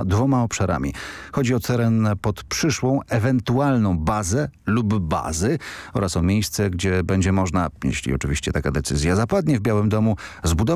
2 obszarami. Chodzi o teren pod przyszłą, ewentualną bazę lub bazy oraz o miejsce, gdzie będzie można, jeśli oczywiście taka decyzja zapadnie w Białym Domu, zbudować